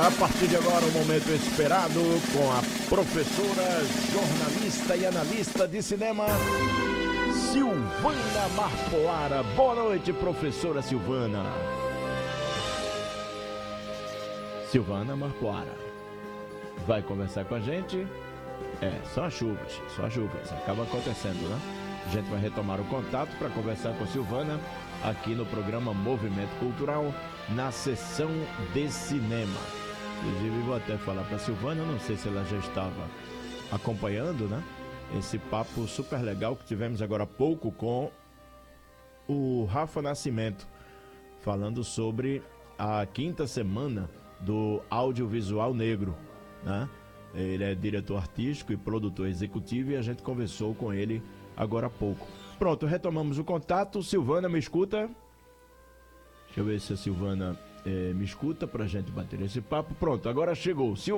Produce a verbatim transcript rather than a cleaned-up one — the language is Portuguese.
A partir de agora, o momento esperado com a professora, jornalista e analista de cinema, Silvana Marpoara. Boa noite, professora Silvana. Silvana Marpoara vai conversar com a gente. É, só as chuvas, só as chuvas. Acaba acontecendo, né? A gente vai retomar o contato para conversar com a Silvana aqui no programa Movimento Cultural, na sessão de cinema. Inclusive, vou até falar para a Silvana, não sei se ela já estava acompanhando, né? Esse papo super legal que tivemos agora há pouco com o Rafa Nascimento, falando sobre a quinta semana do audiovisual negro, né? Ele é diretor artístico e produtor executivo e a gente conversou com ele agora há pouco. Pronto, retomamos o contato. Silvana, me escuta? Deixa eu ver se a Silvana eh, me escuta pra gente bater esse papo. Pronto, agora chegou. Silvana.